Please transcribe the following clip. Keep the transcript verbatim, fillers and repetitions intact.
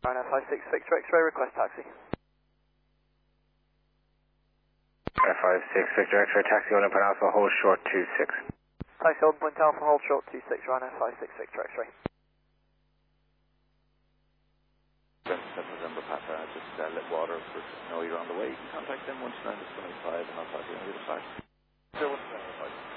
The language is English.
Ryanair five six Victor X-ray, request taxi. five six Victor X-ray, taxi Golden Point Alpha, hold short two six. Taxi Golden Point Alpha, hold short two six, Ryanair five six Victor X-ray. November Papa, just uh, let water for know you're on the way. You can contact them once nine is twenty-five and I'll talk to you on the other side. So what's that?